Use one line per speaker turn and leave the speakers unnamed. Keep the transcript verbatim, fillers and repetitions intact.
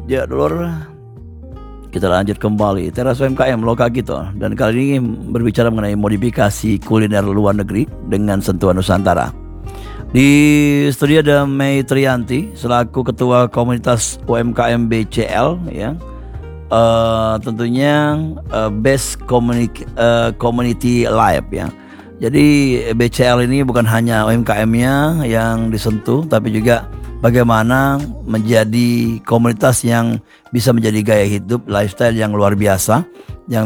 Ya dulur, kita lanjut kembali Teras U M K M Loka kita. Dan kali ini berbicara mengenai modifikasi kuliner luar negeri dengan sentuhan Nusantara. Di studio ada Mei Trianti selaku ketua komunitas U M K M B C L ya. Uh, tentunya uh, Best Community, uh, Community Life ya. Jadi B C L ini bukan hanya U M K M-nya yang disentuh, tapi juga bagaimana menjadi komunitas yang bisa menjadi gaya hidup, lifestyle yang luar biasa, yang